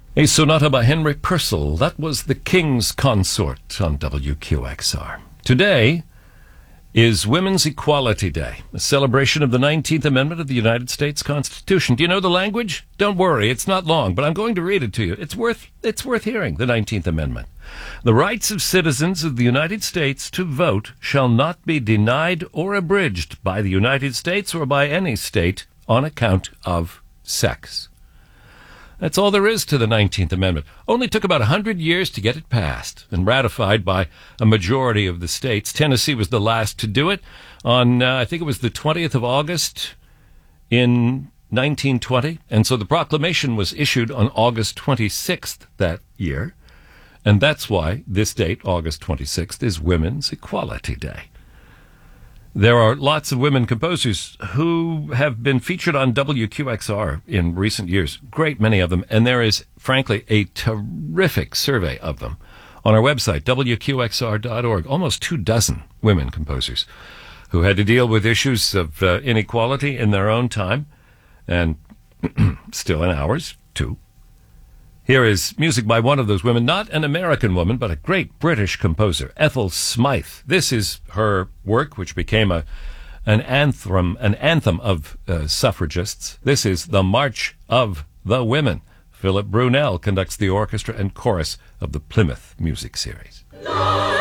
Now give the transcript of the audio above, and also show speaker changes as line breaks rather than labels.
A sonata by Henry Purcell. That was The King's Consort on WQXR. Today is Women's Equality Day, a celebration of the 19th Amendment of the United States Constitution. Do you know the language? Don't worry, it's not long, but I'm going to read it to you. It's worth hearing, the 19th Amendment. The rights of citizens of the United States to vote shall not be denied or abridged by the United States or by any state on account of sex. That's all there is to the 19th Amendment. Only took about 100 years to get it passed and ratified by a majority of the states. Tennessee was the last to do it on, I think it was the 20th of August in 1920. And so the proclamation was issued on August 26th that year. And that's why this date, August 26th, is Women's Equality Day. There are lots of women composers who have been featured on WQXR in recent years, great many of them, and there is, frankly, a terrific survey of them on our website, WQXR.org. Almost 24 women composers who had to deal with issues of inequality in their own time, and still in ours, too. Here is music by one of those women, not an American woman, but a great British composer, Ethel Smythe. This is her work, which became an anthem of suffragists. This is The March of the Women. Philip Brunel conducts the orchestra and chorus of the Plymouth Music Series.